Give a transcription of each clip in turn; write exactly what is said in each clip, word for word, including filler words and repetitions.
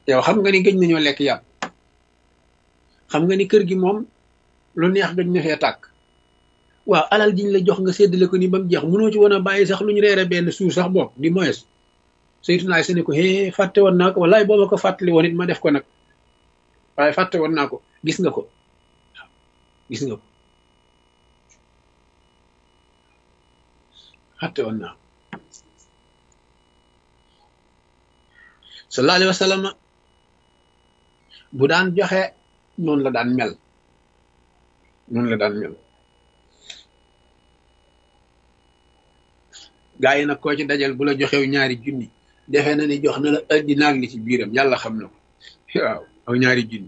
yow xam nga ni gëj nañoo lekk yàpp, xam nga ni kër gi moom lu neex gëj na fee tàkk. waaw alal jiñ la jox nga séddale ko ni ba mu jeex mënoo ci woon a bàyyi sax lu ñu reere benn suuf sax bopp di moyes saytunaay sa ne ko hee fàtte woon naa ko wallaay booba ko fàttali woon it ma def ko nag waaye fàtte woon naa ko. gis nga ko gis nga ko fàtte woon naa ko. sallallahu alayhi wa sallam bu daan joxe noonu la daan mel noonu la daan mel. gaa yi nag koo ci dajal bu la joxew ñaari junni defe na ni jox na la addina ak li ci biiram yàlla xam na ko. waaw aw ñaari junni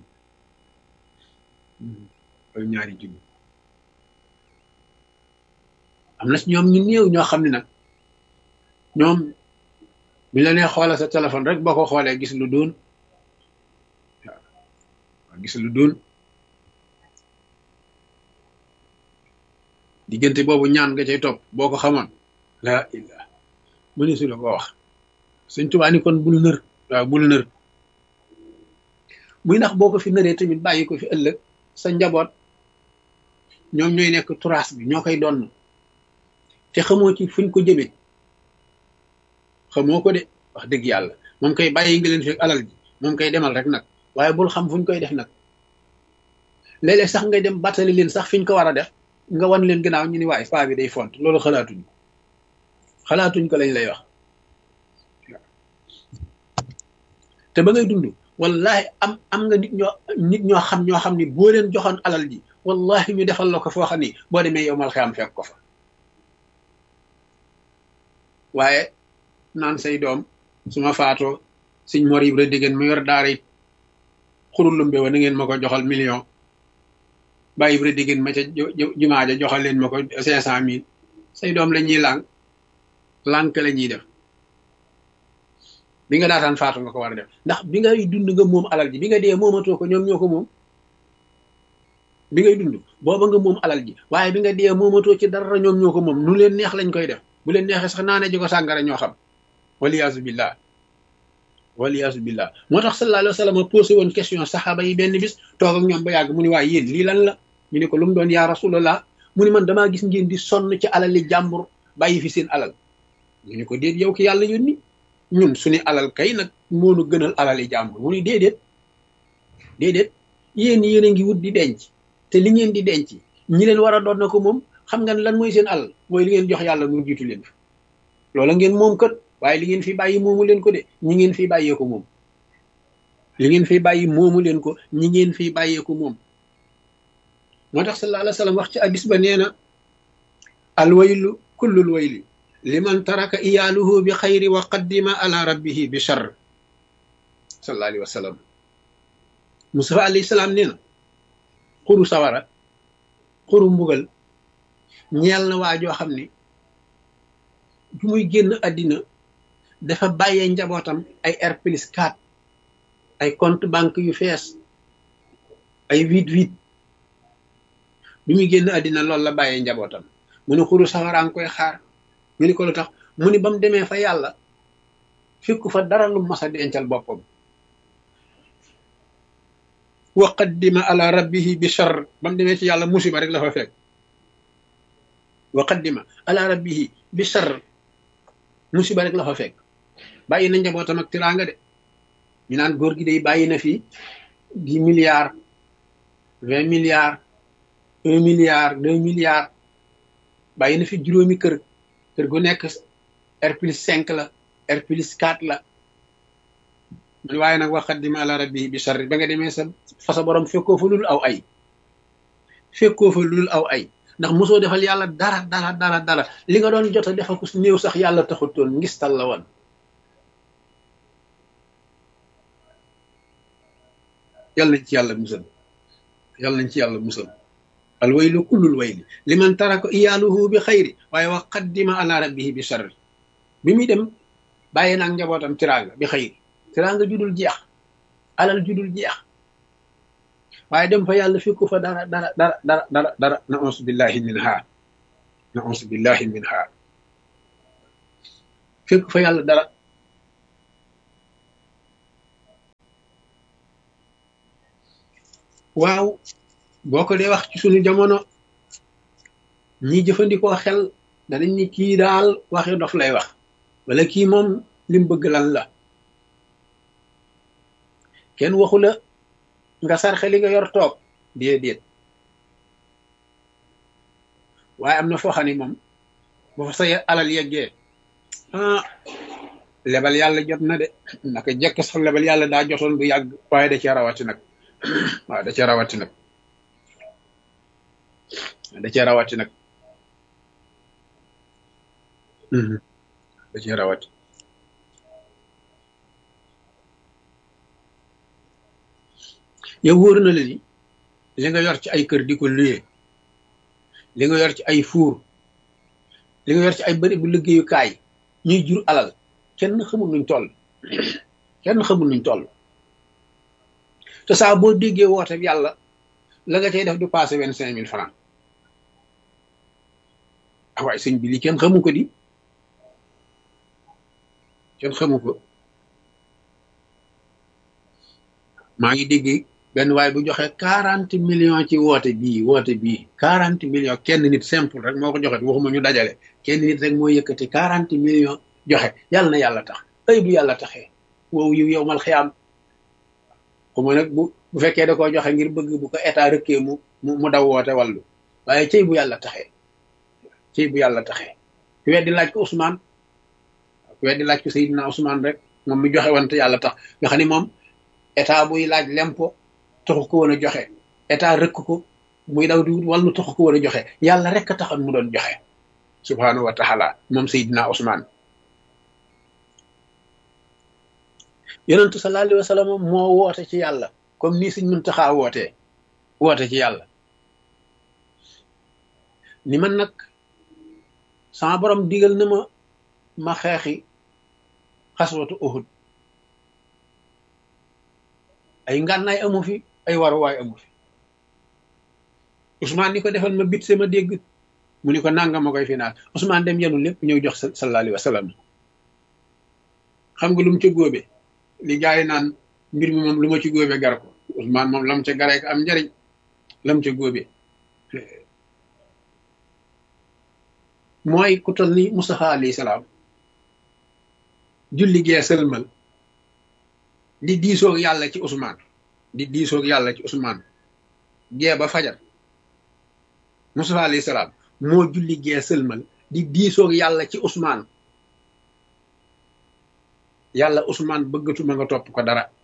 aw ñaari junni am na si ñoom ñu néew ñoo xam ne nag ñoom bi la nee xoolal sa téléphone rek boo ko xoolee gis lu doon waaw gis lu doon diggante boobu ñaan nga cay topp boo ko xamoon laa illah mu ne su la ko wax Sëñ Tuubaa ni kon bul nër waaw bul nër muy ndax boo ko fi nëree tamit bàyyi ko fi ëllëg sa njaboot ñoom ñooy nekk turaas bi ñoo koy doon te xamoo ci fuñ ko jëmee xamoo ko de wax dëgg yàlla moom koy bàyyi nga leen fi alal ji moom koy demal rek nag waaye bul xam fuñ koy def nag léeg-léeg sax ngay dem battali leen sax fiñ ko war a def nga wan leen gannaaw ñu ni waaye paa bi day font loolu xalaatuñ ko xalaatuñ ko lañ lay wax te ba ngay dund wallahi am am nga nit ñoo nit ñoo xam ñoo xam ni boo leen joxoon alal ji wallahi ñu defal la ko foo xam ni boo demee yow mal xiyam fekk ko fa waaye naan say doom su ma faatoo Sëñ Mor Ibra Dégéen mu yor daara it xurulumbe wa na ngeen ma ko joxal million Baye Ibra Dégéen ma ca jumaa ja joxal leen ma ko cinq cent mille say doom la ñuy lànk lànk la ñuy def bi nga daataan faatu nga ko war a def ndax bi ngay dund nga moom alal ji bi nga dee moomatoo ko ñoom ñoo ko moom bi ngay dund booba nga moom alal ji waaye bi nga dee moomatoo ci dara ñoom ñoo ko moom nu leen neex lañ koy def bu leen neexee sax naane ji ko sàngara ñoo xam waliyaasu billah waliyaasu billah moo tax sallallahu alayhi wa sallam posé woon question saxaaba yi benn bis toog ak ñoom ba yàgg mu ni waaye yéen lii lan la ñu ne ko lu mu doon yaa rasulallah mu ni man damaa gis ngeen di sonn ci alali jàmbur bàyyi fi seen alal ñu ne ko déet yow ki yàlla yónni ñun suñu alal kay nag moonu gënal alali jàmbur mu ni déedéet déedéet yéen yéen a ngi wut di denc te li ngeen di denc ñi leen war a doon na ko moom xam nga lan mooy seen alal mooy li ngeen jox yàlla mu jiitu leen fi loola ngeen moom kat waaye li ngeen fi bàyyi moomu leen ko de ñi ngeen fi bàyyee ko moom li ngeen fi bàyyi moomu leen ko ñi ngeen fi bàyyee ko moom moo tax sallallahu alayhi wa sallam wax ci hadis ba nee na alwaylu kullul wayli liman taraka iyaaluhu bi xayri wa qaddima ala rabbihi bi charr sallallahu alayhi wa sallam Mustafa alayhi salaam nee na xuru sawara xuru mbugal ñeel na waa joo xam ni bu muy génn àddina dafa bàyyee njabootam ay R plus quatre ay compte banque yu fees ay huit huit bi muy génn àddina loolu la bàyyee njabootam mu ne xuru sawara nga koy xaar ñu ni ko lu tax mu ni ba mu demee fa yàlla fekku fa dara lu mas a dencal boppam wa qaddima ala rabbihi bi charr ba mu demee ci yàlla musiba rek la fa fekk wa qaddima ala rabbihi bi charr musiba rek la fa fekk bàyyi na njabootam ak tiraanga de ñu naan góor gi day bàyyi na fi dix milliards vingt milliards un milliard deux milliards bàyyi na fi juróomi kër kër gu nekk R plus cinq la R plus quatre la man waaye nag wa qaddima ala rabbihi bi charr ba nga demee sa fa sa borom fekkoo fa lul aw ay fekkoo fa lul aw ay ndax mosoo defal yàlla dara dara dara dara li nga doon jot a defal ko néew sax yàlla taxutoon ngistal la woon yàlla nañ ci yàlla musal yàlla nañ ci yàlla musal al waylu kullul wayli liman taraka iyaaluhu bi xayri waaye wa qaddima ala rabbihi bi charri bi muy dem bàyyi naag njabootam tiraanga bi xayri tiraanga judul jeex alal judul jeex waaye dem fa yàlla fekku fa dara dara dara dara dara dara na onsu billahi min ha na onsu billahi min ha fekku fa yàlla dara waaw boo ko dee wax ci sunu jamono ñi jëfandikoo xel danañ ni kii daal waxi dof lay wax wala kii moom lim bëgg lan la kenn waxu la nga sarxe li nga yor toog déedéet waaye am na foo xam ne moom bu fa sa alal yeggee ah lebal yàlla jot na de naka jekk sax lebal yàlla daa jotoon bu yàgg waaye da cee rawati nag waaw da cee rawati nag da cee rawati nag da cee rawati yow wóor na la ni li nga yor ci ay kër di ko luyee li nga yor ci ay fuur li nga yor ci ay bëri bu liggéeyukaay ñuy jur alal kenn xamul nuñ toll kenn xamul nuñ toll te saa boo déggee woote bi yàlla la nga cay def du passé vingt cinq mille francs ah waaye sëñ bi lii kenn xamu ko di kenn xamu ko maa ngi dégg benn waaye bu joxe quarante millions ci woote bii woote bii quarante millions kenn nit simple rek moo ko joxe waxuma ñu dajale kenn nit rek moo yëkkati quarante millions joxe yàlla na yàlla tax ay bu yàlla taxee wow yu yow mal xiyaam xuma nag bu bu fekkee da koo joxe ngir bëgg bu ko état rëkkee mu mu daw woote wàllu waaye cëy bu yàlla taxee cëy bu yàlla taxee ku weddi laaj ko Ousmane ku weddi laaj ko Seydina Ousmane rek moom mi joxe wante yàlla tax nga xam ne moom état buy laaj lempo taxu ko woon a joxe état rëkk ko muy daw di wàllu taxu ko woon a joxe yàlla rek a taxoon mu doon joxe subhanahu wa taala moom Seydina Ousmane yonentu sallallahu alayhi wa sallam moo woote ci yàlla comme nii Sëñ Muntaxa wootee woote ci yàlla ni man nag sama borom digal na ma ma xeexi xaswatu Uhud ay ngànnaay amu fi ay waruwaay amu fi Ousmane ni ko defal ma bit sama dégg mu ni ko nanga ma koy finaal Ousmane dem yenu lépp ñëw jox sallallahu alayhi wa sallam xam nga lu mu ca góobe li gars yi naan mbir mi moom lu ma ci góobe gar ko Ousmane moom lam ca garee ko am njariñ lam ca góobe mooy ku toll ni Mustafa alayhi salaam julli gee sëlmal di diisoog yàlla ci Ousmane di diisoog yàlla ci Ousmane gee ba fajar Mustafa alayhi salaam moo julli gee sëlmal di diisoog yàlla ci Ousmane yàlla Ousmane bëggatuma nga topp ko dara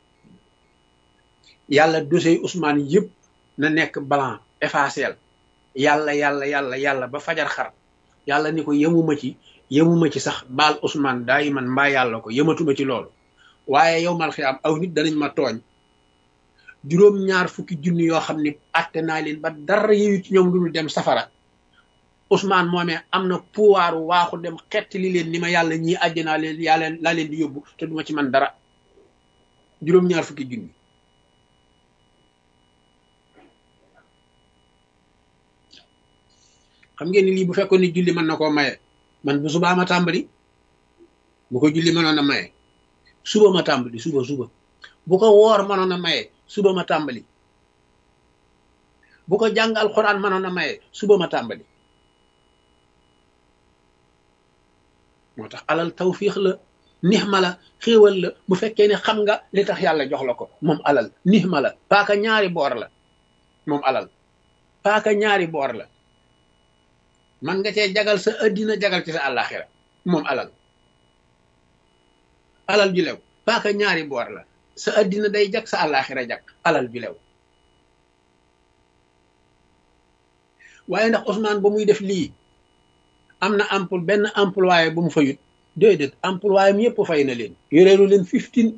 yàlla dossier Ousmane yëpp na nekk blanc effacé yàlla yàlla yàlla yàlla ba fajar xar yàlla ni ko yemuma ci yemuma ci sax baal Ousmane daa yi man mbaa yàlla ko yematuma ci loolu waaye yow mal xiyaam aw nit danañ ma tooñ juróom ñaar fukki junni yoo xam ne atte naa leen ba dara yeyu ci ñoom dul dem safara Ousmane moomee am na pouvoir waaxu dem xetti li leen ni ma yàlla ñii àjjanaa leen yaa leen laa leen di yóbbu te duma ci man dara juróom ñaar fukki junni xam ngeen ni lii bu fekkoon ni julli mën na koo maye man bu subaa ma tàmbali bu ko julli mënoon a maye suba ma tàmbali suba suba bu ko woor mënoon a maye suba ma tàmbali bu ko jàng alxuraan mënoon a maye suba ma tàmbali moo tax alal tawfiix la nixma la xéewal la bu fekkee ne xam nga li tax yàlla jox la ko moom alal nixma la paaka ñaari boor la moom alal paaka ñaari boor la man nga cee jagal sa addina jagal ci sa àllaaxira moom alal alal ju lew paaka ñaari boor la sa addina day jag sa àllaaxira jag alal ju lew waaye ndax Ousmane ba muy def lii am na emploi benn employé bu mu fayut déedéet employé mi yëpp fay na leen yoreelu leen fifteen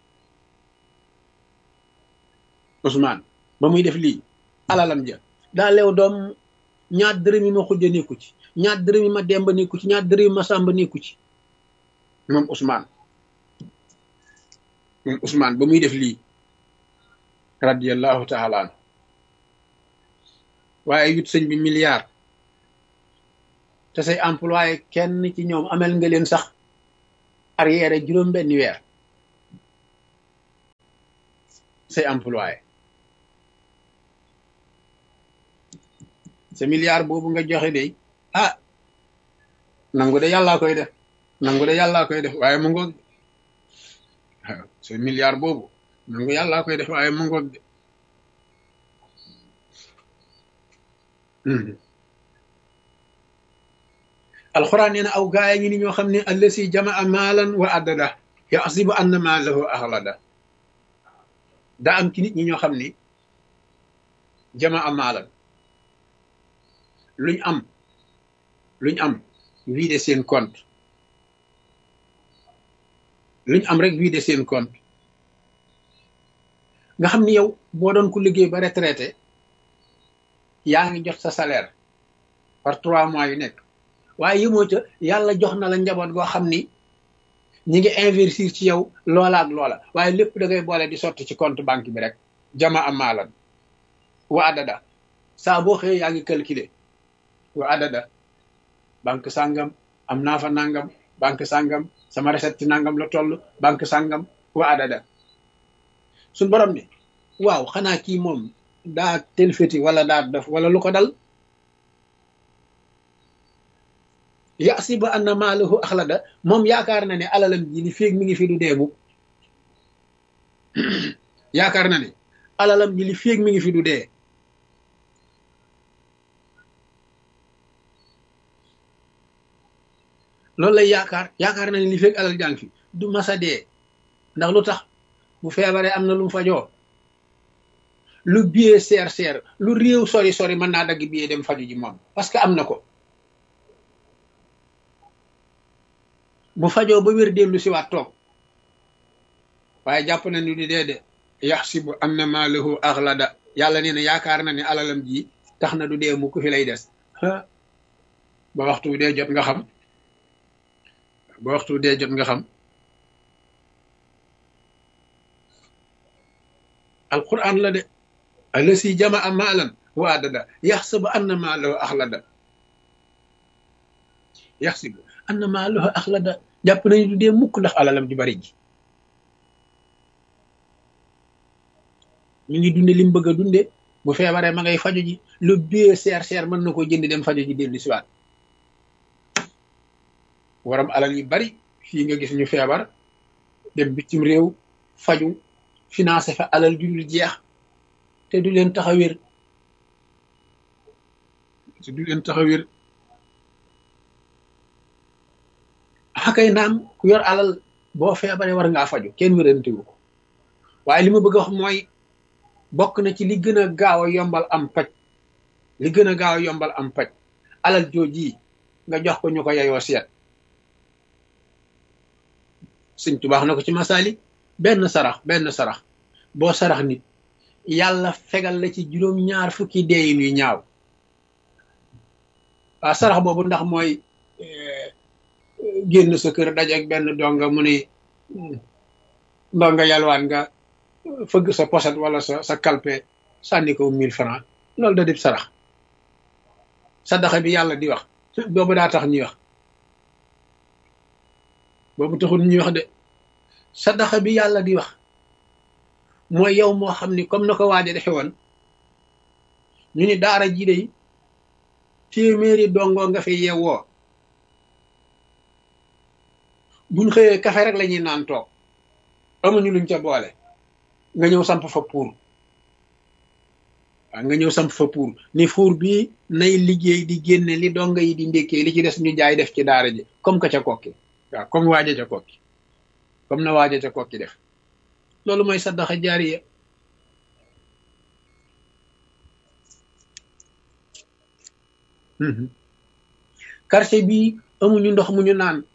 Ousmane ba muy def lii alalam ja daa lew doom ñaar dërëm yi ma xujja nekku ci ñaar dërëm yi ma demba nekku ci ñaar dërëm yi ma sàmba nekku ci moom Ousmane moom Ousmane ba muy def lii radiyallahu taala anhu waaye yut sëñ bi milliard te say employé kenn ci ñoom amel nga leen sax arrière juróom benni weer say employé sa milliard boobu nga joxe de ah nangu de yàllaa koy def nangu de yàllaa koy def waaye mu ngoog waaw sa milliard boobu nangu yàllaa koy def waaye mu ngoog de alxuraan nee na aw gaaya ñi ni ñoo xam ne allasi jamaa maalan wa addada yaxsibu anna maalahu axlada daa am ci nit ñi ñoo xam ni jamaa maalan luñ am luñ am vider seen compte luñ am rek vider seen compte nga xam ni yow boo doon ku liggéey ba retraité yaa ngi jot sa salaire par trois mois yu nekk waaye yëmoo ca yàlla jox na la njaboot goo xam ni ñi ngi investir ci yow loola ak loola waaye lépp da ngay boole di sotti ci compte banque bi rek jama am maalan wa adada saa boo xëyee yaa ngi calculer wa adada banque sàngam am naa fa nangam banque sàngam sama recette ci nangam la toll banque sàngam wa adada suñ borom ne waaw xanaa kii moom daa telfeti wala daa def wala lu ko dal yasiba anna maalahu axlada moom yaakaar na ne alalam ji li féeg mi ngi fi du deemu yaakaar na ne alalam ji li féeg mi ngi fi du dee loolu lay yaakaar yaakaar na ne li féeg alal jàng fi du masa dee ndax lu tax bu feebaree am na lu mu fajoo lu billet seer seer lu réew sori sori mën naa dagg billet dem faju ji moom parce que am na ko bu fajoo ba wér dellu si waat toog waaye jàpp na ni du dee de yaxsibu anna maalahu axlada yàlla nee na yaakaar na ne alalam ji tax na du dee mu ku fi lay des ba waxtu dee jot nga xam ba waxtu dee jot nga xam alquran la de allasi jamaa maalan wa adada yaxsibu anna maalahu axlada yaxsibu anna maalahu axlada jàpp nañu du dee mukk ndax alalam ju bari ji mi ngi dunde li mu bëgg a dunde bu feebaree ma ngay faju ji lu bie seer seer mën na ko jënd dem faju ji dellu si waat waram alal yu bari fii nga gis ñu feebar dem bitim réew faju financé fa alal ju dul jeex te du leen tax a wér te du leen tax a wér xakay naam ku yor alal boo feebaree war ngaa faju kenn wérantewu ko waaye li ma bëgg a wax mooy bokk na ci li gën a gaaw a yombal am paj li gën a gaaw a yombal am paj alal jooji nga jox ko ñu ko yeyoo seet Sëñ Tuubaa wax na ko ci masaali benn sarax benn sarax boo sarax nit yàlla fegal la ci juróom ñaar fukki deeyin yu ñaaw waaw sarax boobu ndax mooy génn sa kër dajeek benn donga mu ne ndonga yalwaan nga fëgg sa poset wala sa sa kalpe sànni ko mille francs loolu da dib sarax sadaxa bi yàlla di wax boobu daa tax ñuy wax boobu taxul ñuy wax de sadaxa bi yàlla di wax mooy yow moo xam ni comme na ko waaje defe woon ñu ni daara ji de téeméeri dongoo nga fi yeewoo buñ xëyee kafe rek la ñuy naan toog amuñu luñ ca boole nga ñëw samp fa pour waaw nga ñëw samp fa pour ni fuur bi nay liggéey di génne li donga yi di ndékkee li ci des ñu jaay def ci daara ji comme que ca kokki waaw comme waaja ca kokki comme na waaja ca kokki def loolu mooy saddaxa jaariya quartier bi amuñu ndox mu ñu naan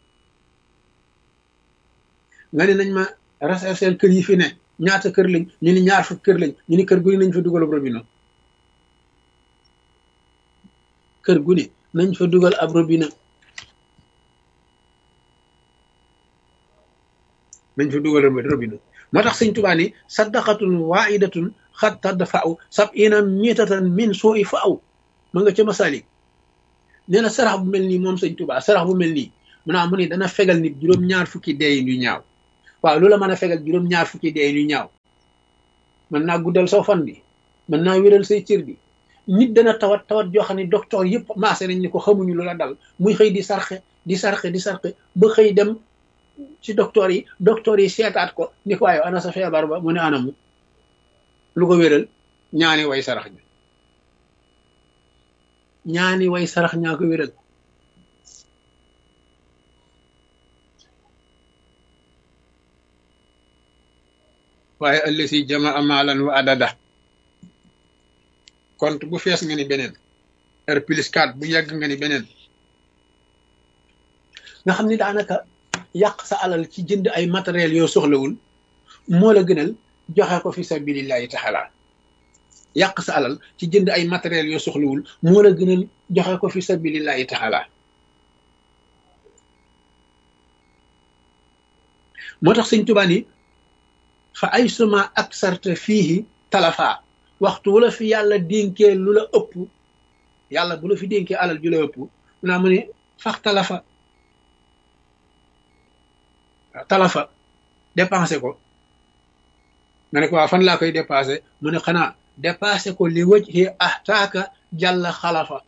nga ne nañ ma rechercher kër yi fi ne ñaata kër lañ ñu ni ñaar fukk kër lañ ñu ni kër gu ne nañ fa dugal ab robinet kër gu ne nañ fa dugal ab robinet nañ fa dugal ab robinet moo tax Sëñ Tuubaa ni saddaqatun waahidatun xat tadfa'u sab'ina mitatan min suu'i fa'u ma nga ca Masaalik nee na sarax bu mel nii moom Sëñ Tuubaa sarax bu mel nii mu naa mu ni dana fegal nit juróom-ñaar fukki deeyin yu ñaaw waaw loolu la mën a fegal juróom-ñaar fukki deeyin yu ñaaw mën naa guddal saw fan bi mën naa wéral say cër bi nit dana tawat tawat joo xam ne docteur yëpp maase nañ ni ko xamuñu lu la dal muy xëy di sarxe di sarxe di sarxe ba xëy dem ci docteur yi docteur yi seetaat ko ni ko waaye ana sa feebar ba mu ne anamu lu ko wéral ñaani way sarax ñi ñaani way sarax ñaa ko wéral waaye allasi jamaa maalan wa adada compte bu fees nga ni beneen R plus quatre bu yàgg nga ni beneen nga xam ni daanaka yàq sa alal ci jënd ay matériel yoo soxlawul moo la gënal joxe ko fi sabilillahi taala yàq sa alal ci jënd ay matériel yoo soxlawul moo la gënal joxe ko fi sabilillahi taala moo tax sëñ Tuubaa ni fa ay suma ak sarte fii talafa waxtu wala fi yàlla dénkee lu la ëpp yàlla bu la fi dénkee alal ju la ëpp mu naa mu ne fax talafa talafa dépensé ko nga ne ko waa fan laa koy dépensé mu ne xanaa dépensé ko li wëj xi ahtaaka jàlla xalafa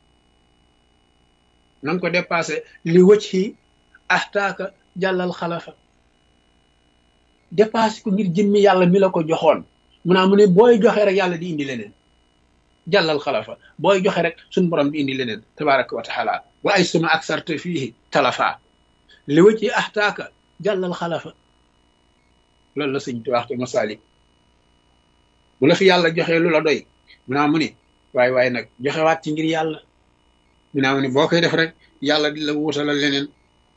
na nga ko dépensé li wëj xi ahtaaka jàllal xalafa dépensé ko ngir jëmmi yàlla mi la ko joxoon mu naa mu ne booy joxe rek yàlla di indi leneen jàllal xalafa booy joxe rek suñ borom di indi leneen tabaraka wa taala wa ay suma ak sarte fii talafa li wëj xi ahtaaka jàllal xalafa loolu la sëñ Tuubaa te Masaalik bu la fi yàlla joxee lu la doy mu naa mu ni waaye waaye nag joxewaat ci ngir yàlla mu naa mu ni boo koy def rek yàlla di la wutalal leneen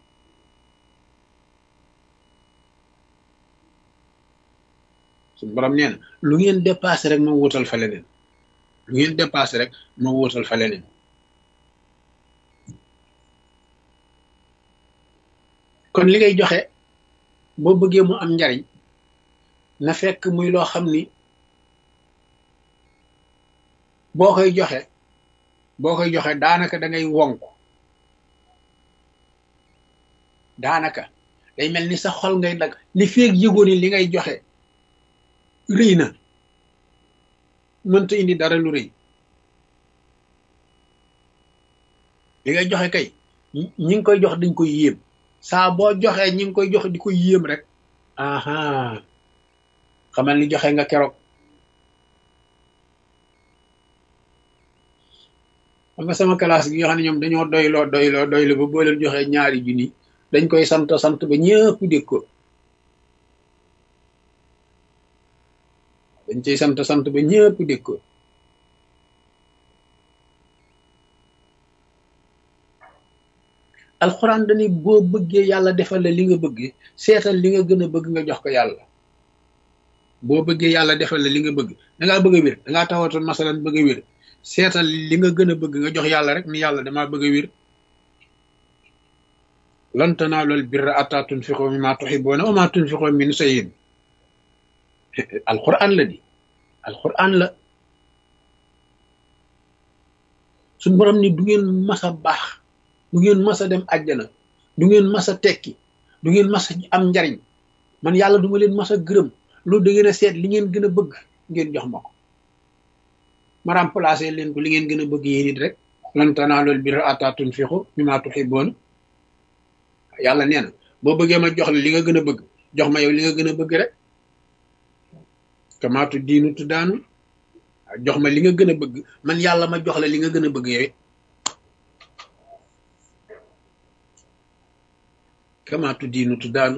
suñu borom nee na lu ngeen dépassé rek ma wutal fa leneen lu ngeen dépassé rek ma wutal fa leneen kon li ngay joxe boo bëggee mu am njariñ na fekk muy loo xam ni boo koy joxe boo koy joxe daanaka da ngay wonk daanaka day mel ni sa xol ngay dag li feeg yëgoo ni li ngay joxe rëy na mënta indi dara lu rëy li ngay joxe kay ñi ngi koy jox dañ koy yéem saa boo joxee ñi ngi koy joxe di ko yéem rek aha xamal ni joxe nga keroog xam nga sama classe gi nga xam ne ñoom dañoo doyloo doyloo doyloo ba boo leen joxee ñaari junni dañ koy sant sant ba ñëpp dégg ko dañ ciy sant sant ba ñëpp dégg ko alxuraan dañuy boo bëggee yàlla defal la li nga bëgg seetal li nga gën a bëgg nga jox ko yàlla boo bëggee yàlla defal la li nga bëgg dangaa bëgg a wér dangaa tawatoon masalan bëgg a wér seetal li nga gën a bëgg nga jox yàlla rek ni yàlla damaa bëgg a wér lan tanaalul birra hattaa tunfiqu mimmaa tuhibbuuna wa maa tunfiqu min shay'in alxuraan la di alxuraan la suñu borom ni du ngeen mas a baax du ngeen mas a dem àjjana du ngeen mas a tekki du ngeen mas a am njariñ man yàlla du ma leen mas a gërëm loolu da ngeen a seet li ngeen gën a bëgg ngeen jox ma ko ma remplacé leen ko li ngeen gën a bëgg yéen it rek lan tanaalul birra hattaa tunfiqu mimmaa tuhibbuuna yàlla nee na boo bëggee ma jox la li nga gën a bëgg jox ma yow li nga gën a bëgg rek kamaatu diinu tu daanu jox ma li nga gën a bëgg man yàlla ma jox la li nga gën a bëgg yow it kamaatu diinu tu daanu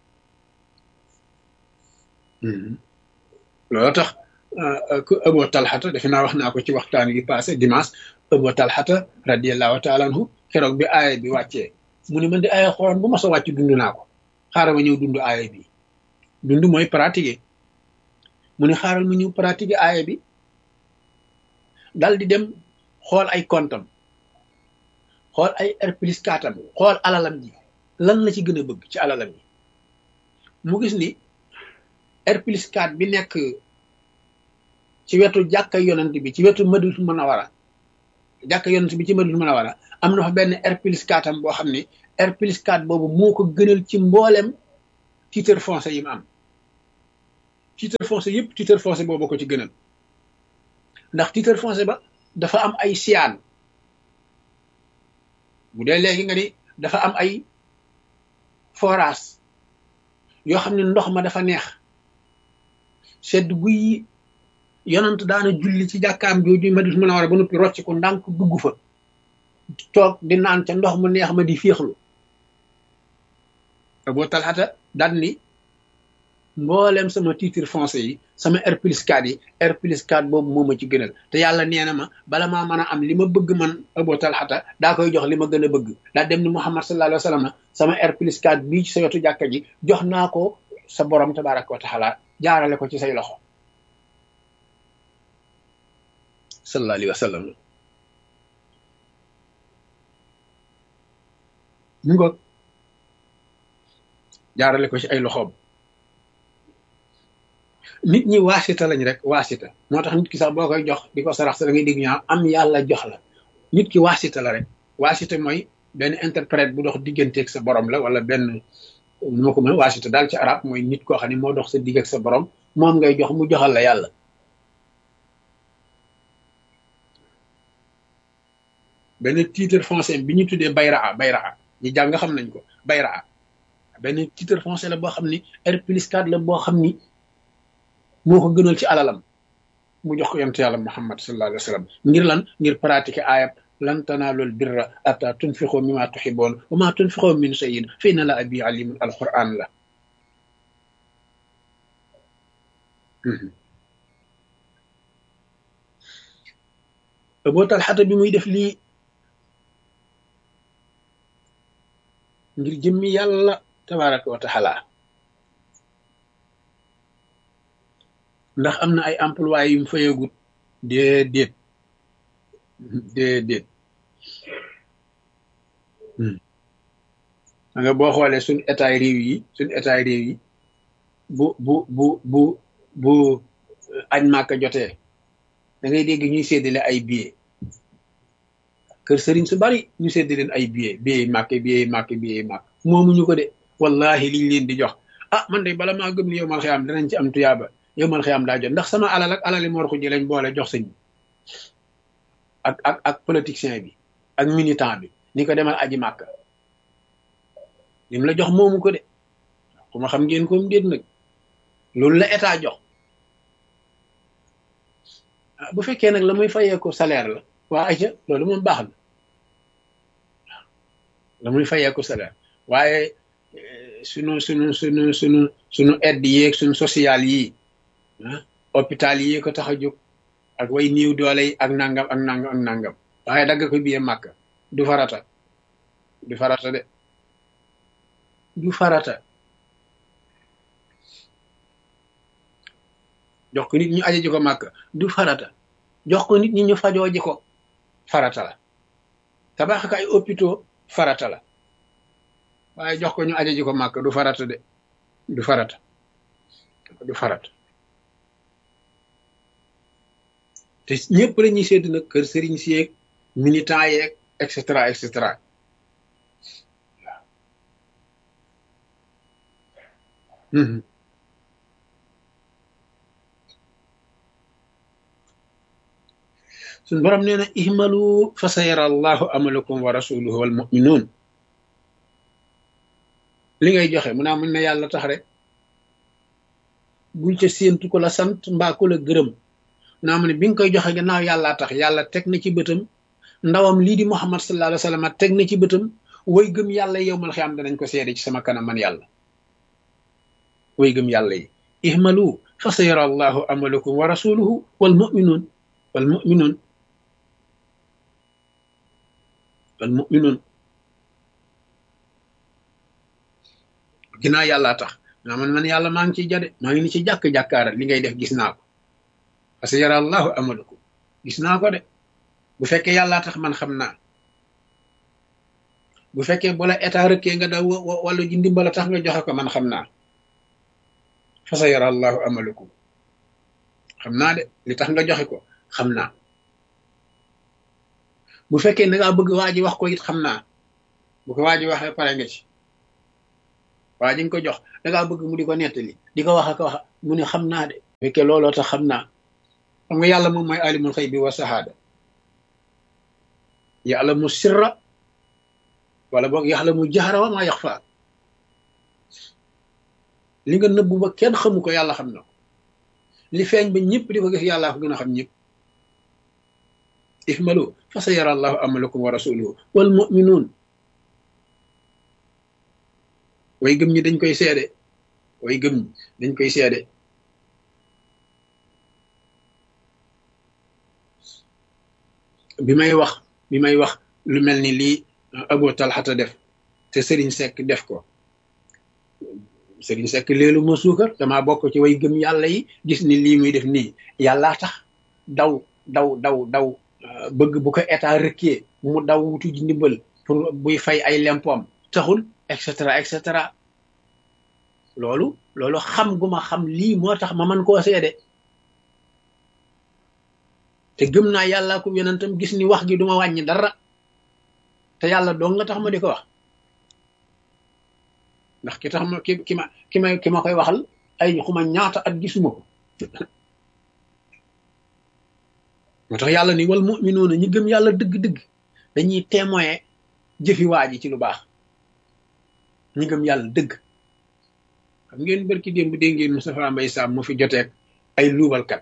loolu tax Abu Talhata defe naa wax naa ko ci waxtaan gi passé dimanche Abu Talhata radiyallahu taala anhu keroog bi aaya bi wàccee mu ne man di aaya xoon bu ma sa wàcc dund naa ko xaaral ma ñëw dund aaya bi dund mooy pratiquer mu ne xaaral ma ñëw pratiquer aaya bi dal di dem xool ay kontam xool ay R plus quatre am xool alalam ji lan la ci gën a bëgg ci alalam ji mu gis ni R plus quatre bi nekk ci wetu jàkka yonent bi ci wetu Madinatul Munawwara jàkka yonent bi ci Madinatul Munawwara am na fa benn R plus quatre am boo xam ne R plus quatre boobu moo ko gënal ci mboolem titre foncier yi mu am titre foncier yëpp titre foncier boobu ko ci gënal ndax titre foncier ba dafa am ay siyaan bu dee léegi nga ni dafa am ay forage yoo xam ne ndox ma dafa neex sedd guy yonent daana julli ci jàkkaam jooju Madina Munawwara ba noppi rocc ko ndànk dugg fa toog di naan ca ndox mu neex ma di féexlu Abu Talhata daan ni mboolem sama titre foncier yi sama R plus quatre yi R plus quatre boobu moo ma ci gënal te yàlla nee na ma bala maa mën a am li ma bëgg man Abu Talhata daa koy jox li ma gën a bëgg daa dem ni Muhammad sallallahu alayhi wa sallam sama R plus quatre bii ci sa yotu jàkka ji jox naa ko sa borom tabaraka wa taala jaarale ko ci say loxo sallallahu alayhi wa sallam mu ngoog jaarale ko ci ay loxoom nit ñi waasita lañ rek waasita moo tax nit ki sax boo koy jox di ko sarax sa da ngay dégg ñaa am yàlla jox la nit ki waasita la rek waasita mooy benn interprète bu dox digganteeg sa borom la wala benn nu ma ko mën waasita daal ci arab mooy nit koo xam ne moo dox sa digg ak sa borom moom ngay jox mu joxal la yàlla benn titre foncier bi ñu tuddee bayraa bayraa ñi jàng xam nañ ko bayraa benn titre foncier la boo xam ni R plus quatre la boo xam ni moo ko gënal ci alalam mu jox ko yonent yàlla Muhammad sallallahu alayhi wa sallam ngir lan ngir pratiquer ayat lan tanaalul birra hatta tunfiqu mimma tuhibbuun wa ma tunfiqu min shay'in fa inna Allaha bihi aliimun alquran la Abu Talhata bi muy def lii ngir jëmmi yàlla tabaraka wa taala ndax am na ay employés yu mu fayagut déedéet déedéet da nga boo xoolee suñ état réew yi suñ état réew yi bu bu bu bu bu añ màkka jotee da ngay dégg ñuy séddale ay billets kër sëriñ su bari ñu séddale leen ay billets billets màkk billets màkk billets màkk moomuñu ko de wallahi liñ leen di jox ah man de bala maa gëm ni yow mal xiyaam danañ ci am tuyaaba yow mal xiyaam daa jot ndax sama alal ak alali Mor Xuji lañ boole jox sëñ bi ak ak ak politicien bi ak militant bi ni ko demal aji màkk lim la jox moomu ko de ku ma xam ngeen ko mu déet nag loolu la état jox bu fekkee nag la muy fayee ko salaire la waa aja loolu moom baax na la muy fayee ko salaire waaye sunu sunu sunu sunu sunu aide yeeg sunu social yi ah hôpital yi ko tax a jóg ak way niiw doole yi ak nangam ak nangam ak nangam waaye dagg ko biye màkk du farata du farata de du farata jox ko nit ñu aje ji ko màkk du farata jox ko nit ñi ñu fajoo ji ko farata la tabax ko ay hôpitaux farata la waaye jox ko ñu aje ji ko màkk du farata de du farata du farata te ñëpp la ñuy sédd nag kër sëriñ si yeeg militant yeeg et cetera et cetera waaw suñ borom nee na ihmalu fa sayara allahu amalakum wa rasuluhu wal mu'minun li ngay joxe mu naa mun na yàlla tax rek bul ca séentu ko la sant mbaa ko la gërëm naa mu ne bi nga koy joxe gannaaw yàllaa tax yàlla teg na ci bëtam ndawam lii di Muhammad sallallahu alayhi wa sallam teg na ci bëtam way gëm yàlla yowmal xiyaam danañ ko seede ci sama kanam man yàlla way gëm yàlla yi ihmalu fa sayara allahu amalakum wa rasuluhu wal mu'minun wal mu'minun wal mu'minun ginnaaw yàllaa tax naa man man yàlla maa ngi ciy jade maa ngi ni ci jàkk-jàkkaara li ngay def gis naa ko parce que yara allahu amalakum gis naa ko de bu fekkee yàllaa tax man xam naa bu fekkee bu la état rëkkee nga daw wala ji ndimbala tax nga joxe ko man xam naa fa sa yara allahu amalakum xam naa de li tax nga joxe ko xam naa bu fekkee da ngaa bëgg waa ji wax ko it xam naa bu ko waa ji waxee pare nga ci waa ji nga ko jox da ngaa bëgg mu di ko nettali di ko wax ak wax mu ne xam naa de bu fekkee looloo tax xam naa xam nga yàlla moom mooy alimul xëy bi wa sahaada ya'lamu sirra wala boog ya'lamu jahra wa ma yaxfa li nga nëbbu ba kenn xamu ko yàlla xam na ko li feeñ ba ñëpp di ko gis yàllaa ko gën a xam ñëpp ihmalu fa sa yara allahu amalakum wa rasuluhu wal mu'minun way gëm ñi dañ koy seede way gëm ñi dañ koy seede bi may wax bi may wax lu mel ni lii Abu Talhata def te Serigne Seck def ko Serigne Seck léelu ma suukar damaa bokk ci way gëm yàlla yi gis ni lii muy def nii yàllaa tax daw daw daw daw bëgg bu ko état rëkkee mu daw wutu ji ndimbal pour buy fay ay lempoom taxul et cetera et cetera loolu loolu xam gu ma xam lii moo tax ma mën koo seede te gëm naa yàlla ko yonentam gis ni wax gi duma wàññi dara te yàlla dong nga tax ma di ko wax ndax ki tax ma ki ki ma ki ma ki ma koy waxal ay xuma ñaata at gisuma ko moo tax yàlla ni wal mu'minuuna ñi gëm yàlla dëgg-dëgg dañuy témoin jëfi waa ji ci lu baax ñi gëm yàlla dëgg xam ngeen barki démb dégg ngeen Moustapha Mbaye Sam mu fi joteeg ay luubalkat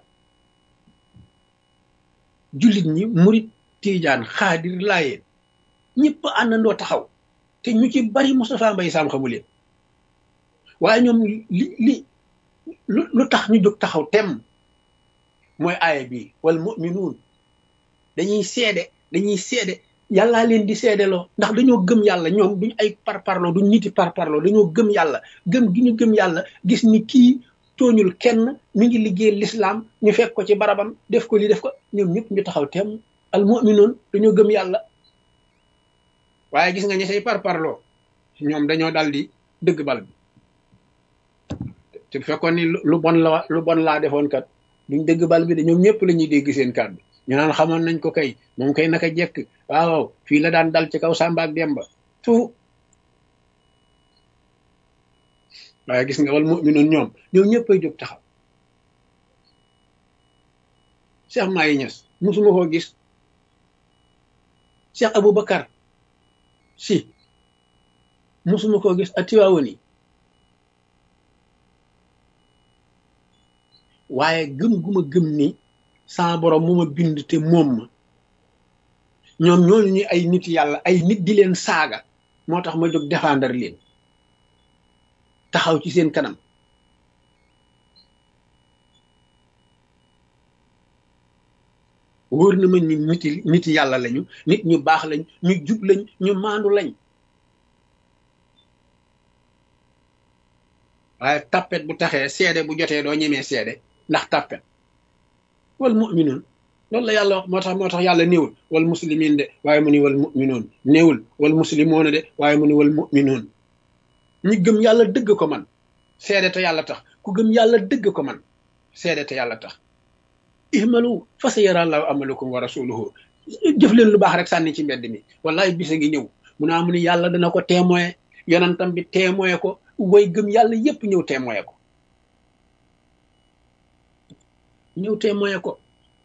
jullit ñi murit tiijaan xaadir laayeen ñëpp àndandoo taxaw te ñu ci bari Moustapha Mbaye Sam xamu leen waaye ñoom li li lu tax ñu jóg taxaw tem mooy aaya bi wal mu'minuun dañuy seede dañuy seede yàllaa leen di seedeloo ndax dañoo gëm yàlla ñoom duñ ay parparloo duñ niti parparloo dañoo gëm yàlla gëm gi ñu gëm yàlla gis ni kii tooñul kenn mi ngi liggéey l'islam ñu fekk ko ci barabam def ko li def ko ñoom ñëpp ñu taxaw teem al mu'minuun dañoo gëm yàlla waaye gis nga ñi say parparloo ñoom dañoo dal di dëgg bal bi te bu fekkoon ni lu bon la lu bon laa defoon kat duñ dëgg bal bi de ñoom ñëpp la ñuy dégg seen kàddu ñu naan xamoon nañ ko kay moom kay naka jekk waaw fii la daan dal ci kaw Samba ak Demba tu waaye gis nga wal mu'minuun ñoom ñoom ñëpp ay jóg taxaw Cheikh Mahi Niass musuma koo gis Cheikh Aboubacar si musuma koo gis a Tiwaawani waaye gëm gu ma gëm ni sama borom mu ma bind te moom ma ñoom ñooñu ñu ay nit yàlla ay nit di leen saaga moo tax ma jóg défendre leen taxaw ci seen kanam wóor na ma ni niti nit yàlla lañu nit ñu baax lañ ñu jub lañ ñu maandu lañ waaye tappet bu taxee seede bu jotee doo ñemee seede ndax tappet wal mu'minuun loolu la yàlla wax moo tax moo tax yàlla néewul wal muslimiin de waaye mu ni wal mu'minuun néewul wal muslimoona de waaye mu ni wal mu'minuun ñi gëm yàlla dëgg ko man seede te yàlla tax ku gëm yàlla dëgg ko man seede te yàlla tax ihmalu fa sayara allahu amalakum wa rasuluhu jëf leen lu baax rek sànni ci mbedd mi wallahi bisa ngi ñëw mu naa mu ni yàlla dana ko témoin yonentam bi témoin ko way gëm yàlla yépp ñëw témoin ko ñëw témoin ko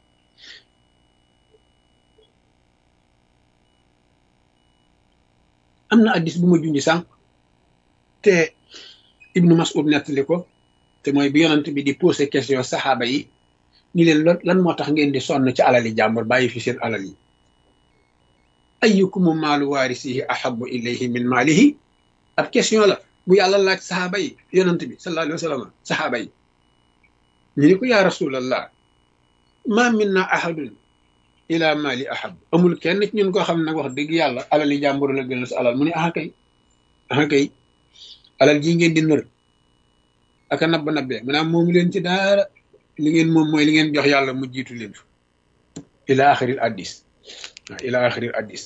am na addis bu ma junji sànq te Ibnu Mas'ud nettali ko te mooy bi yonent bi di posé question saxaaba yi ni leen lan moo tax ngeen di sonn ci alali jàmbur bàyyi fi seen alal yi ayyukumu maalu waarisihi ahabbu ilayhi min maalihi ab question la bu yàlla laaj saxaaba yi yonent bi sallallahu alayhi wa sallam saxaaba yi ñu ni ko yaa rasulallah ma minna ahadun ila mali ahab amul kenn ci ñun koo xam nag wax dëgg yàlla alali jàmbur la gënal sa alal mu ne aha kay aha kay alal ji ngeen di nër aka nabba nabbee maanaam moomu leen ci dara li ngeen moom mooy li ngeen jox yàlla mu jiitu leen fa ila axiril addis waaw ila axiril addis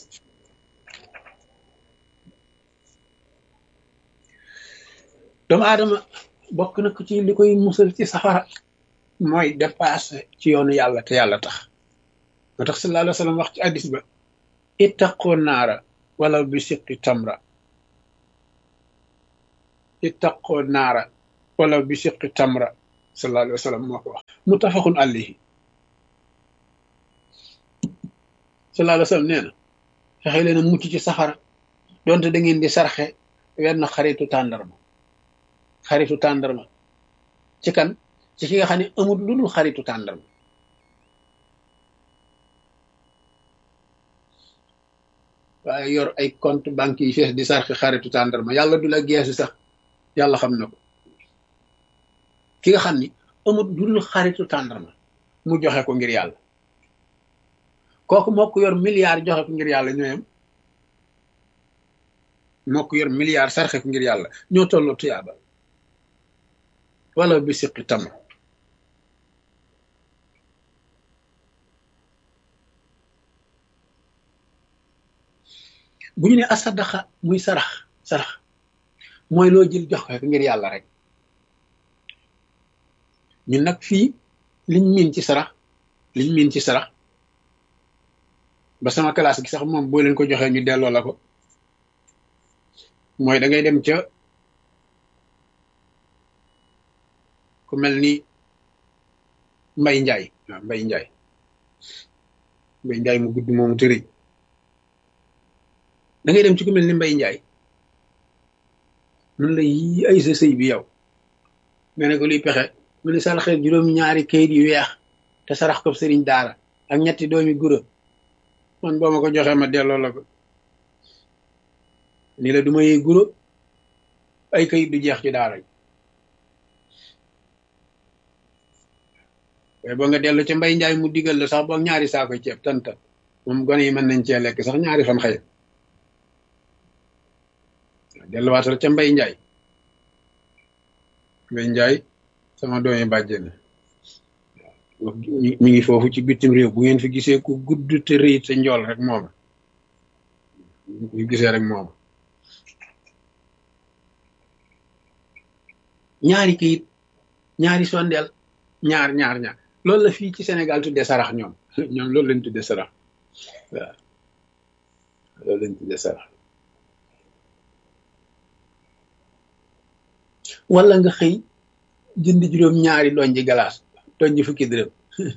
doomu aadama bokk na ko ci li koy musal ci safara mooy dépassé ci yoonu yàlla te yàlla tax moo tax sallallahu alayhi wa sallam wax ci addis ba ittaqoo naara wala bi siqi tamra ittaqoo naara wala bi siqi tamra sallallahu alayhi wa sallam moo ko wax muttafaqun alayhi sallallahu alayhi wa sallam nee na fexe leen a mucc ci safara donte da ngeen di sarxe wenn xaritu tàndarma xaritu tàndarma ci kan ci ki nga xam ne amul lu dul xaritu tàndarma waaye yor ay compte banque yi fees di sarxe xaritu tàndarma yàlla du la geesu sax yàlla xam na ko ki nga xam ni amul lu dul xaritu tàndarma mu joxe ko ngir yàlla kooku moo ko yor milliard joxe ko ngir yàlla ñooyam moo ko yor milliard sarxe ko ngir yàlla ñoo tolloo tuyaaba wala bi siqi tam bu ñu ne asadaxa muy sarax sarax mooy loo jël jox ko ngir yàlla rek ñun nag fii liñ miin ci sarax liñ miin ci sarax ba sama classe gi sax moom boo leen ko joxee ñu delloo la ko mooy da ngay dem ca ku mel ni Mbay Njaay waaw Mbay Njaay Mbay Njaay mu gudd moomu tëri da ngay dem ci ku mel ni Mbay Njaay mun la yi ay sa sëy bi yow nga ne ko luy pexe mu ne saraxe juróom ñaari kayit yu weex te sarax ko sëriñ daara ak ñetti doomi gura man boo ma ko joxee ma delloo la ko ni la du ma yee guro ay kayit du jeex ci daara ji waaye boo nga dellu ca Mbay Njaay mu digal la sax boog ñaari saako ceeb tanta moom gone yi mën nañ cee lekk sax ñaari fan xëy delluwaatal ca Mbay Njaay Mbay Njaay sama doomi bàjjen mi ngi foofu ci bitim réew bu ngeen fi gisee ku gudd te rëy te njool rek moom ñu gisee rek moom ñaari kayit ñaari sondeel ñaar ñaar ñaar loolu la fii ci Sénégal tuddee sarax ñoom ñoom loolu lañ tuddee sarax waaw loolu lañ tuddee sarax wala nga xëy jënd juróom ñaari doñ ji galaas doñ ji fukki dërëm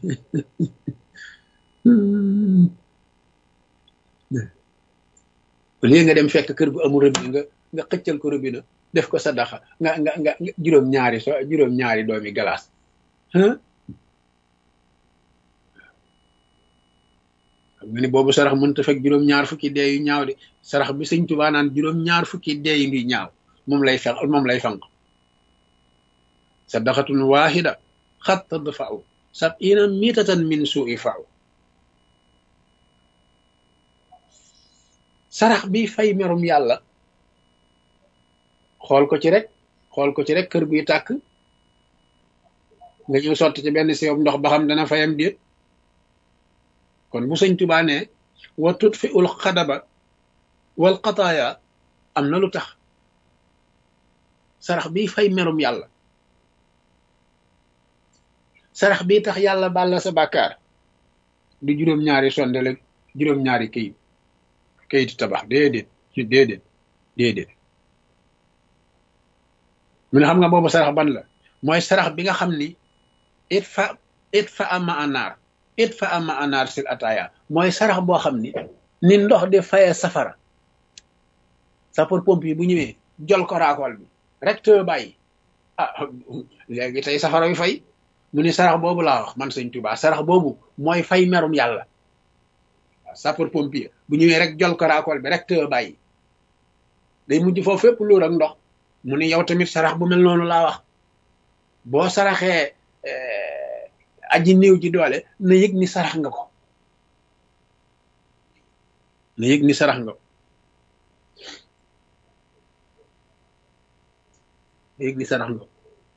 léegi nga dem fekk kër gu amul robinet nga nga xëccal ko robinet def ko sadaxa nga nga nga juróom ñaari so juróom ñaari doomi galaas xam nga ni boobu sarax mënta fekk juróom ñaar fukki dee yu ñaaw de sarax bi sëñ Tuubaa naan juróom ñaar fukki dee yu ñaaw moom lay fex moom lay fanq sadaxatun waahida xat tadfa'u sab'ina mitatan min su'i fa'u sarax bi fay merum yàlla xool ko ci rek xool ko ci rek kër guy tàkk nga ñëw sotti ci benn siyob ndox ba xam dana fayam déet kon bu sëñ Tuubaa ne wa tutfi'ul xadaba wal qataaya am na lu tax sarax bi fay merum yàlla sarax bi tax yàlla baal la sa bàkkaar du juróom-ñaari sondele juróom-ñaari kayit kayitu tabax déedéet déedéet déedéet mu ne xam nga boobu sarax ban la mooy sarax bi nga xam ni it fa it fa ama anaar it fa ama anaar sil ataaya mooy sarax boo xam ni ni ndox di faye safara sapeur pompier bu ñëwee jol ko raakool bi rek te bàyyi ah léegi tey safara yu fay mu ni sarax boobu laa wax man sëñ Tuubaa sarax boobu mooy fay merum yàlla waaw sapeur pompier bu ñëwee rek jol ko raakool bi rek te bàyyi day mujj foofu fépp luur ak ndox mu ni yow tamit sarax bu mel noonu laa wax boo saraxee aji néew ji doole na yëg ni sarax nga ko na yëg ni sarax nga ko na yëg ni sarax nga ko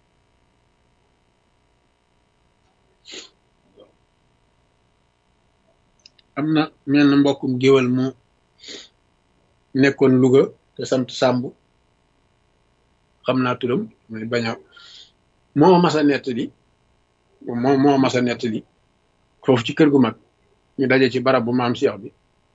am na menn mbokkum géwal mu nekkoon Louga te sant Sàmb xam naa turam mooy bañ a moo mas a nettali moo moo mas a nettali foofu ci kër gu mag ñu daje ci barab bu maam Cheikh bi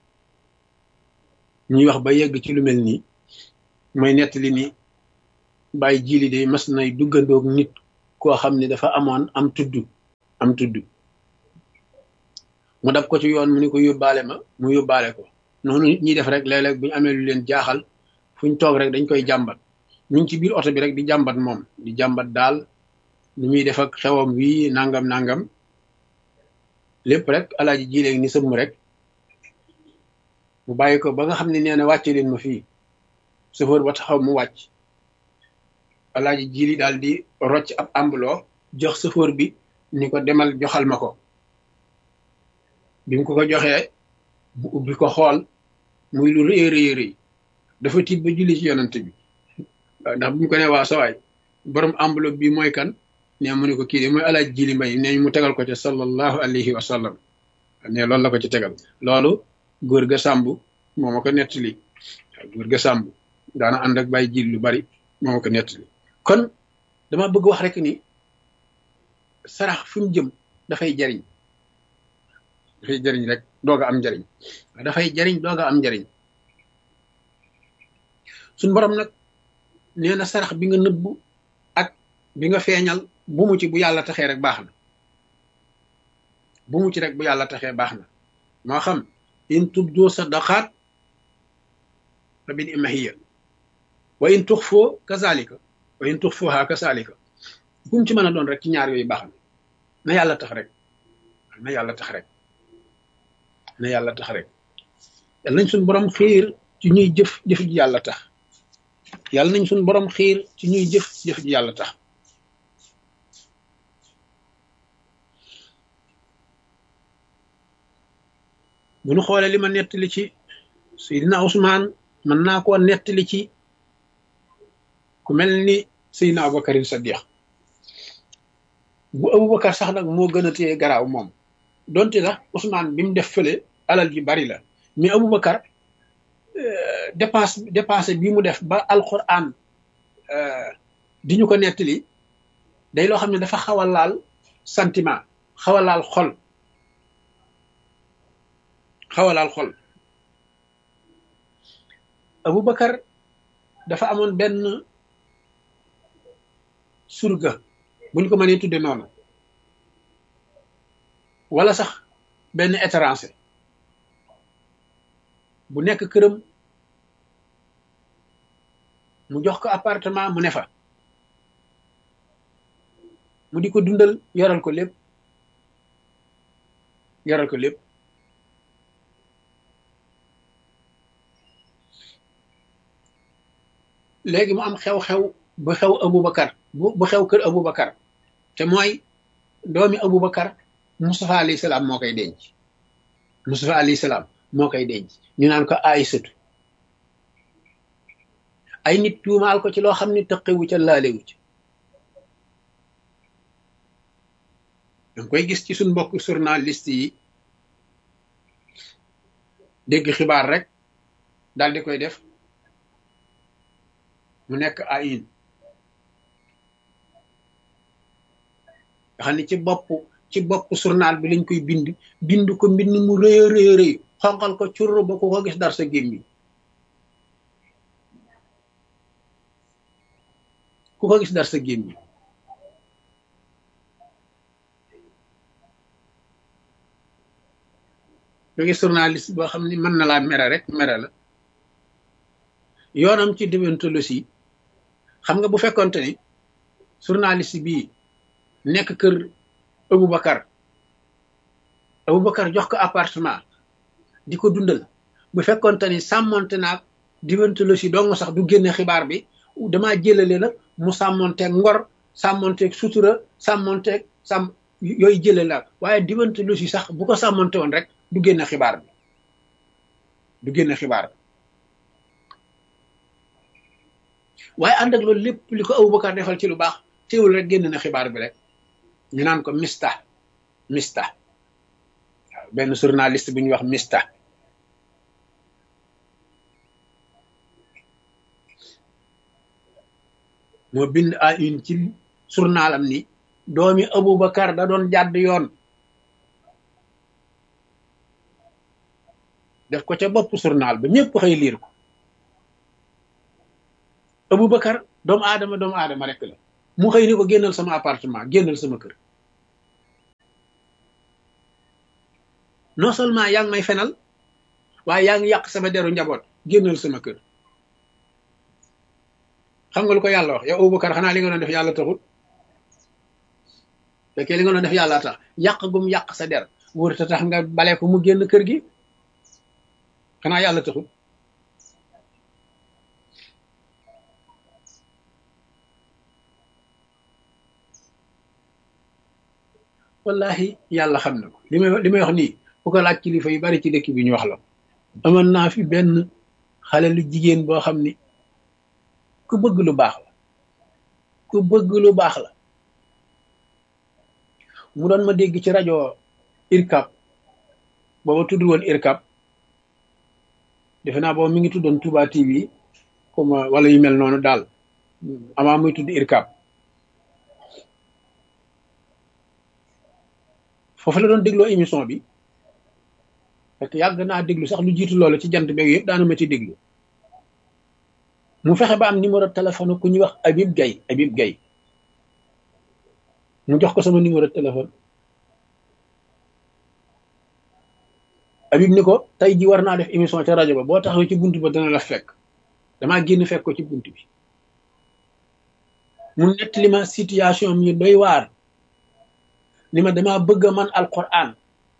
ñuy wax ba yegg ci lu mel nii mooy nettali ni bàyyi jiili de mas nay duggandoog nit koo xam ne dafa amoon am tudd am tudd mu dab ko ci yoon mu ni ko yóbbaale ma mu yóbbaale ko noonu nit ñi def rek léeg-léeg bu ñu amee lu leen jaaxal fu ñu toog rek dañ koy jàmbat ñu ngi ci biir oto bi rek di jàmbat moom di jàmbat daal nu muy def ak xewam wii nangam nangam lépp rek alaaji ji léegi ni sëmm rek mu bàyyi ko ba nga xam ne nee na wàcce leen ma fii chauffeur ba taxaw mu wàcc alaaji ji li daal di rocc ab ambuloo jox chauffeur bi ni ko demal joxal ma ko bi mu ko ko joxee bu ubbi ko xool muy lu rëy rëy rëy dafa tiit ba julli ci yonante bi ndax bu ñu ko ne waa sawaay borom enveloppe bi mooy kan ne mu ne ko kii de mooy alaaj jili mbay ne mu tegal ko ci sallallahu alayhi wa sallam ne loolu la ko ci tegal loolu góor ga sàmb moo ma ko nettali góor ga sàmb daana ànd ak bàyyi jil lu bari moo ma ko nettali kon dama bëgg wax rek ni sarax fi mu jëm dafay jariñ dafay jariñ rek dooga am njariñ dafay jariñ dooga am njariñ suñ borom nag nee na sarax bi nga nëbbu ak bi nga feeñal bu mu ci bu yàlla taxee rek baax na bu mu ci rek bu yàlla taxee baax na moo xam in tubdu sadaqaat fa bil imahiya wa in tuxfoo kazalika wa in tuxfuha kazalika bu mu ci mën a doon rek ci ñaar yooyu baax na na yàlla tax rek na yàlla tax rek na yàlla tax rek yàlla nañ suñ borom xiir ci ñuy jëf jëf ji yàlla tax yàlla nañ suñ borom xiir ci ñuy jëf jëf ji yàlla tax bu ñu xoolee li ma nettali ci Seydina Ousmane mën naa koo nettali ci ku mel ni Seydina Aboubacarin Sadiq bu Aboubacar sax nag moo gën a téye garaaw moom donte sax Ousmane bi mu def fële alal ji bari la mais Aboubacar dépense dépense bi mu def ba alquran di ñu ko nettali day loo xam ne dafa xaw a laal sentiment xaw a laal xol xaw a laal xol Aboubacar dafa amoon benn surga buñ ko mënee tudde noonu wala sax benn étranger bu nekk këram mu jox ko appartement mu ne fa mu di ko dundal yoral ko lépp yoral ko lépp léegi mu am xew-xew bu xew Aboubacar bu bu xew kër Aboubacar te mooy doomi Aboubacar Moustapha alayhi salaam moo koy denc Moustapha alayhi salaam moo koy denc ñu naan ko Aysatu ay nit tuumaal ko ci loo xam ne tëqewu ca laalewu ci danga koy gis ci suñ mbokk journaliste yi dégg xibaar rek daal di koy def mu nekk ayin nga xam ne ci bopp ci bopp journal bi lañ koy bind bind ko mbind mu rëy a rëy rëy xonqal ko curr ba ku ko gis dar sa gémmiñ ku ko gis dar sa gémmiñ nga gis journaliste boo xam ne mën na laa mere rek mere la yoonam ci déontologie xam nga bu fekkonte ni journaliste bii nekk kër Aboubacar Aboubacar jox ko appartement di ko dundal bu fekkonte ni sàmmonte naag déontologie dong sax du génne xibaar bi damaa jëlale nag mu sàmmonteeg ngor sàmmonteeg sutura sàmmonteeg sàmm yooyu jëlale la waaye déontologie sax bu ko sàmmonte woon rek du génne xibaar bi du génne xibaar bi waaye ànd ak loolu lépp li ko Aboubacar defal ci lu baax teewul rek génn na xibaar bi rek ñu naan ko mista mista waaw benn journaliste bu ñuy wax mista moo bind à une ci journalam ni doomi Aboubacar da doon jàdd yoon def ko ca bopp journal ba ñëpp xëy liir ko Aboubacar doomu aadama doomu aadama rek la mu xëy ni ko génnal sama appartement génnal sama kër non seulement yaa ngi may fenal waaye yaa ngi yàq sama deru njaboot génnal sama kër. xam nga lu ko yàlla wax yow Abubakar xanaa li nga doon def yàlla taxul fekkee li nga doon def yàlla tax yàq gum yàq sa der wóor ta tax nga bale ko mu génn kër gi xanaa yàlla taxul. wallahi yàlla xam na ko li may li may wax nii bu ko laaj kilifa yu bari ci dëkk bi ñu wax la amoon naa fi benn xale lu jigéen boo xam ni ku bëgg lu baax la ku bëgg lu baax la mu doon ma dégg ci rajo irkab booba tudd woon irkab defe naa booba mi ngi tuddoon Touba T V comme wala yu mel noonu daal amaa muy tudd irkab foofu la doon dégloo émission bi parce que yàgg naa déglu sax lu jiitu loolu ci jant beeg yëpp daana ma ci déglu mu fexe ba am numéro téléphone ku ñuy wax Habib Gaye Habib Gaye mu jox ko sama numéro téléphone Habib ni ko tey ji war naa def émission ca rajo ba boo taxaw ci bunt ba dana la fekk damaa génn fekk ko ci bunt bi mu nettali ma situation mi doy waar ni ma damaa bëgg a man alquran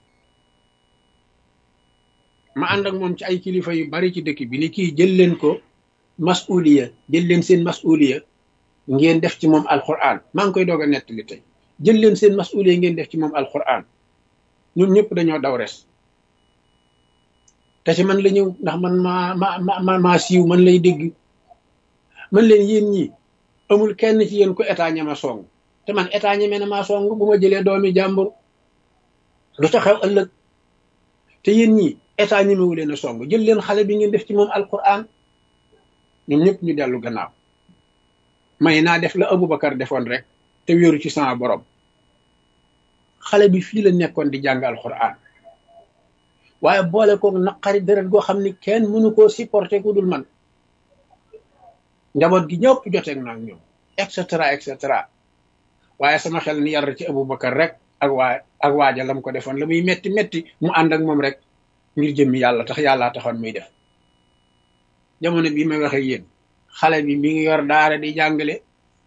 ma ànd ak moom ci ay kilifa yu bari ci dëkk bi ni kii jël leen ko masuliya jël leen seen masuliya ngeen def ci moom alquran maa ngi koy doog a nettali tey jël leen seen masuliya ngeen def ci moom alquran ñun ñëpp dañoo daw res te ci man la ñëw ndax man maa ma ma maa siiw man lay dégg man leen yéen ñi amul kenn ci yéen ko état ñama song te man état ñeme na maa song bu ma jëlee doomi jàmbur lu ta xew ëllëg te yéen ñi état ñemewu leen a song jël leen xale bi ngeen def ci moom alquran ñoom ñëpp ñu dellu gannaaw may naa def la Aboubacar defoon rek te wéeru ci sama borom xale bi fii la nekkoon di jàng alquran waaye boole koog naqari deret goo xam ni kenn mënu koo supporter ku dul man njaboot gi ñëpp joteeg naa ñoom et cetera et cetera waaye sama xel ni yar ci Aboubacar rek ak waa ak waaja lam ko defoon la muy metti metti mu ànd ak moom rek ngir jëmmi yàlla tax yàllaa taxoon muy def jamono bii may waxe yéen xale bi mi ngi yor daara di jàngale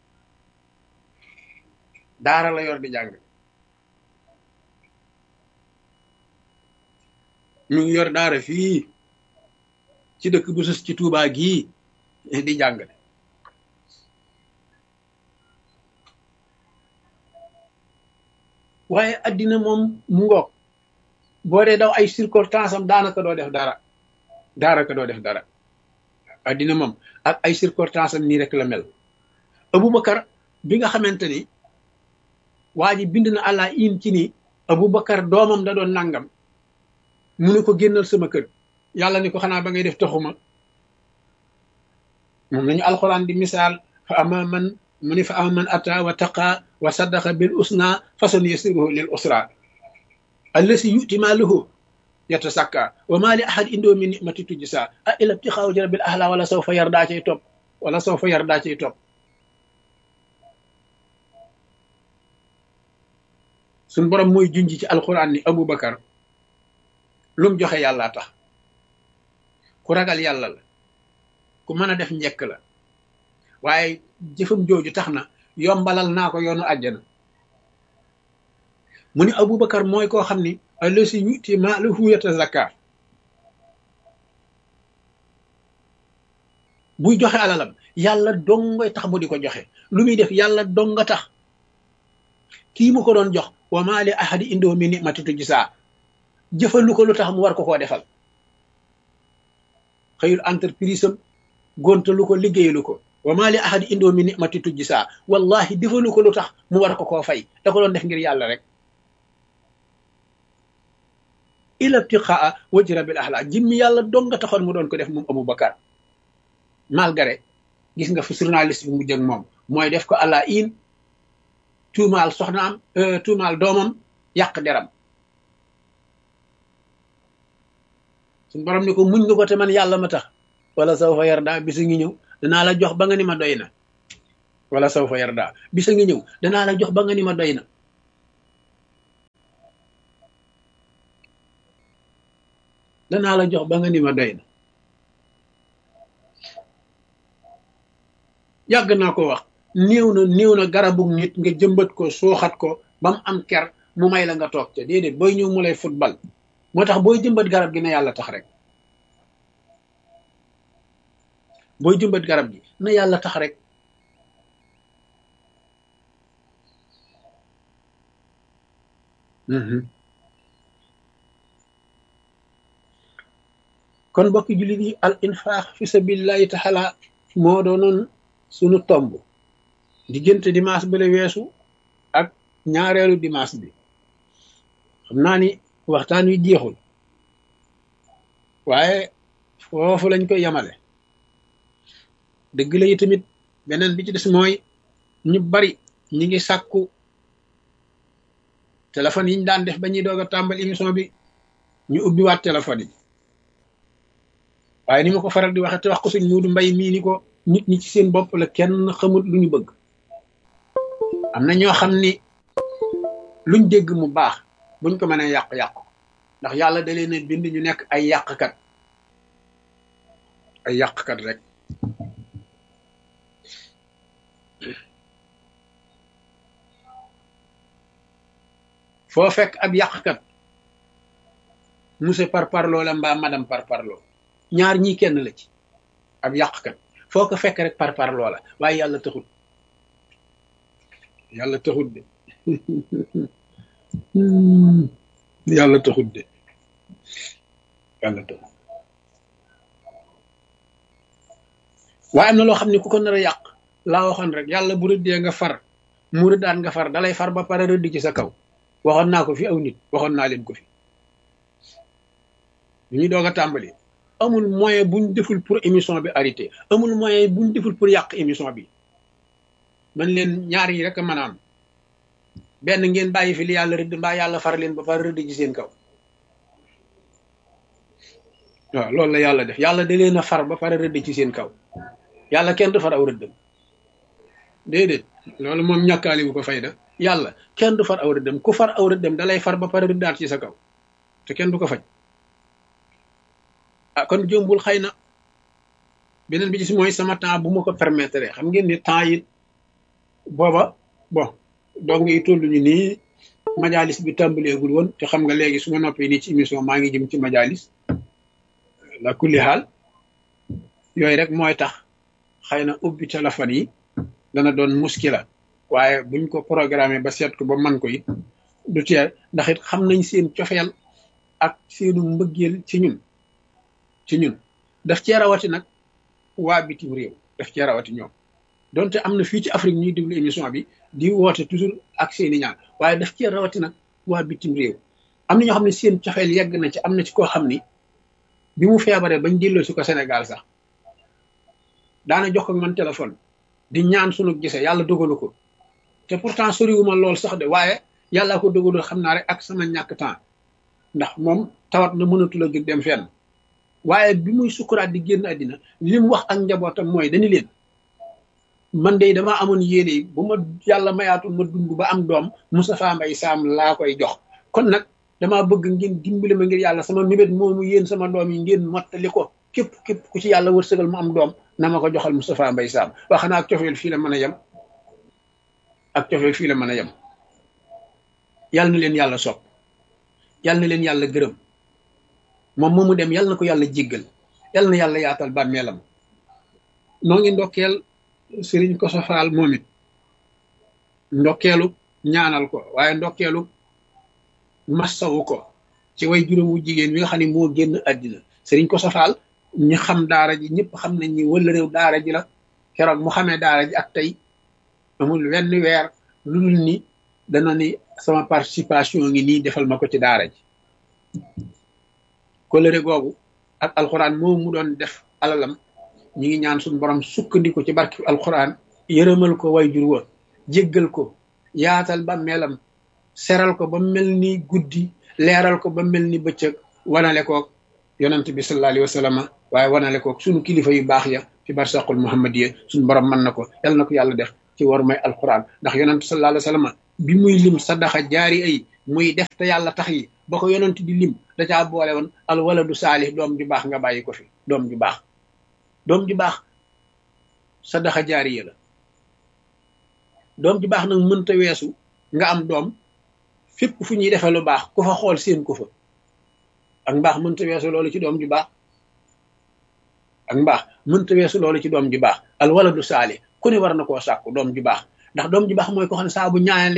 daara la yor di jàngale mi ngi yor daara fii ci dëkk bu sës ci Touba gii di jàngale waaye addina moom mu ngoog boo dee daw ay circonstance am daanaka doo def dara daanaka doo def dara addina moom ak ay circonstance am nii rek la mel Aboubacar bi nga xamante ni waa ji bind na àlla in ci ni Aboubacar doomam da doon nangam mu ne ko génnal sama kër yàlla ni ko xanaa ba ngay def taxuma moom nañu alxuraan di misaal fa ama man mu ni fa ama man ata wa taqa wa saddaqa bil usna fasan yasiruhu lil usra allasi yuti maaluhu yatasakka wa ma li ahad indoo min nimati tujsa a ila ibtixaaw rabbil ahla wala sawfa yardaa cay topp wala sawfa yardaa cay topp suñ borom mooy junj ci alxuraan ni Aboubacar lu mu joxe yàlla tax ku ragal yàlla la ku mën a def njëkk la waaye jëfam jooju tax na yombalal naa ko yoonu àjjana mu ni Aboubacar mooy koo xam ni allasi yuti maalahu yatazakka buy joxe alalam yàlla dongoy tax mu di ko joxe lu muy def yàlla donga tax kii mu ko doon jox wa maa li ahadi indoo min nimati tujzaa jëfalu ko lu tax mu war ko koo defal xëyul entreprise am gontalu ko liggéeyalu ko wa maa li ahadi indoo min nimati tujzaa wallahi defalu ko lu tax mu war ko koo fay da ko doon def ngir yàlla rek ila ibtiqaa wajhi rabbil ahla jimmi yàlla dong nga taxoon mu doon ko def moom Aboubacar malgré gis nga fu journaliste bi mu jëg moom mooy def ko àlla in tuumaal soxnaam tuumaal doomam yàq deram suñ borom ni ko muñ nga ko te man yàlla ma tax wala sawfa yarda bisa ngi ñëw danaa la jox ba nga ni ma doy na wala sawfa yarda bisa ngi ñëw danaa la jox ba nga ni ma doy na danaa la jox ba nga ni ma doy na. yàgg naa ko wax néew na néew na garabu nit nga jëmbat ko sooxat ko ba mu am ker mu may la nga toog ca déedéet booy ñëw mu lay football moo tax booy jëmbat garab gi na yàlla tax rek booy jëmbat garab gi na yàlla tax rek kon mbokki jullit yi al infaq fi sabilillahi taala moo doonoon sunu tomb diggante dimanche bi la weesu ak ñaareelu dimanche bi xam naa ni waxtaan wi jeexul waaye foofu lañ koy yamale dëgg la yi tamit beneen bi ci des mooy ñu bari ñi ngi sàkku téléphone yi ñu daan def ba ñuy doog a tàmbali émission bi ñu ubbiwaat téléphone yi waaye ni ma ko faral di waxe te wax ko suñ Muudu Mbay mii ni ko nit ñi ci seen bopp la kenn xamut lu ñu bëgg am na ñoo xam ni luñ dégg mu baax buñ ko mënee yàq-yàq ndax yàlla da leen a bind ñu nekk ay yàqkat ay yàqkat rek foo fekk ab yàqkat monsieur par parloo la mbaa madame par parloo ñaar ñii kenn la ci ab yàqkat foo ko fekk rek par parloo la waaye yàlla taxut yàlla taxut de yàlla taxut de yàlla taxut waaye am na loo xam ne ku ko nar a yàq laa waxoon rek yàlla bu rëddee nga far mu rëddaan nga far dalay far ba pare rëdd ci sa kaw waxoon naa ko fi aw nit waxoon naa leen ko fi bu ñuy doog a tàmbali amul moyen buñ deful pour émission bi arrêté amul moyen buñ deful pour yàq émission bi man leen ñaar yi rek a mën a am benn ngeen bàyyi fi li yàlla rëdd mbaa yàlla far leen ba pare rëdd ci seen kaw waaw loolu la yàlla def yàlla da leen a far ba pare rëdd ci seen kaw yàlla kenn du far aw rëddam déedéet loolu moom ñàkkaali bu ko fayda yàlla kenn du far aw rëddam ku far aw rëddam da lay far ba pare rëddaat ci sa kaw te kenn du ko faj ah kon jombul xëy na beneen bi ci mooy sama temps bu ma ko permettre xam ngeen ni temps yi booba bon donc yi toll ñu nii majalis bi tàmbaleegul woon te xam nga léegi su ma noppee nii ci émission maa ngi jëm ci majalis la kulli xaal yooyu rek mooy tax xëy na ubbi téléphone yi dana doon muskila waaye buñ ko programmé ba seet ko ba man ko it du tee ndax it xam nañ seen cofeel ak seenu mbëggeel ci ñun ci ñun daf cee rawati nag waa bitim réew daf cee rawati ñoom donte am na fii ci Afrique ñuy déglu émission bi di woote toujours ak seeni ñaan waaye daf cee rawati nag waa bitim réew am na ñoo xam ne seen cofeel yegg na ci am na ci koo xam ni bi mu feebaree bañ delloo si ko Sénégal sax daana jox ko man téléphone di ñaan sunu gisee yàlla dogalu ko te pourtant soriwuma lool sax de waaye yàllaa ko dogalu xam naa rek ak sama ñàkk temps ndax moom tawat na mënatul a dem fenn waaye bi muy sukuraat di génn àddina li mu wax ak njabootam mooy dañu leen man de damaa amoon yéene yi bu ma yàlla mayaatul ma dund ba am doom Moustapha Mbaye Sam laa koy jox kon nag damaa bëgg ngeen dimbali ma ngir yàlla sama mébét moomu yéen sama doom yi ngeen mottali ko képp képp ku ci yàlla wërsëgal mu am doom na ma ko joxal Moustapha Mbaye Sam wax na ak cofeel fii la mën a yem ak cofeel fii la mën a yem yàlla na leen yàlla sopp yàlla na leen yàlla gërëm moom moomu dem yàlla na ko yàlla jéggal yàlla na yàlla yaatal bàmmeelam noo ngi ndokkeel Sëriñ Koso Faal moom it ndokkeelu ñaanal ko waaye ndokkeelu massawu ko ci way juróom wu jigéen wi nga xam ne moo génn àddina Sëriñ Koso Faal ñu xam daara ji ñëpp xam nañ ni wala réew daara ji la keroog mu xamee daara ji ak tey amul wenn weer lu dul ni dana ni sama participation ngi nii defal ma ko ci daara ji kolëre googu ak alxuraan moom mu doon def alalam ñi ngi ñaan suñu borom sukkandiku ci barki alxuraan yërëmal ko way jur wa jéggal ko yaatal ba melam seral ko ba mel ni guddi leeral ko ba mel ni bëccëg wanale koog yonent bi sallallahu alayhi wa sallam waaye wanale koog suñu kilifa yu baax ya fi barsaqul muhammadiya suñu borom mën na ko yal na ko yàlla def ci war may alxuraan ndax yonent sallallahu alayhi wa sallam bi muy lim sadaxa jaari ay muy def te yàlla tax yi ba ko yonent di lim da caa boole woon al waladu saalih doom ju baax nga bàyyi ko fi doom ju baax doom ju baax sadaxa jaariya la doom ju baax nag mënta weesu nga am doom fépp fu ñuy defee lu baax ku fa xool seen ko fa ak mbaax mënta weesu loolu ci doom ju baax ak mbaax mënta weesu loolu ci doom ju baax al waladu saalih ku ne war na koo sàkku doom ju baax ndax doom ju baax mooy ko xam ne saa bu ñaanale